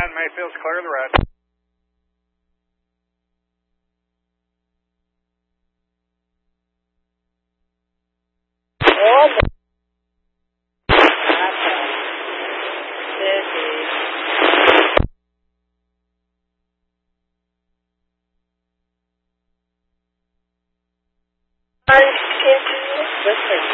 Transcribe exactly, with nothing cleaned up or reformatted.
Mayfield's clear of the red. Oh, busy. This is